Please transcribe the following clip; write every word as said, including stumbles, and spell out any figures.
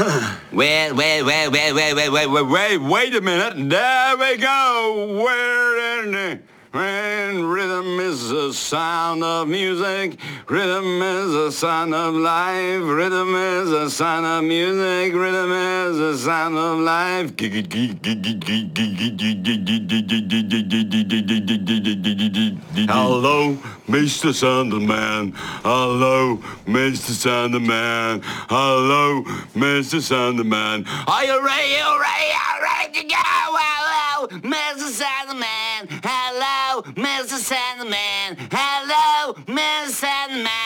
Wait, wait, wait, wait, wait, wait, wait, wait, wait, wait a minute. There we go. Where in the... When rhythm is the sound of music, rhythm is the sound of life, rhythm is the sound of music, rhythm is the sound of life. Hello, Mister Sandman. Hello, Mister Sandman. Hello, Mister Sandman. Are you ready? You ready? You ready to go? Hello, Mister Sandman. Hello, Mister Sandman. Hello, Mister Sandman.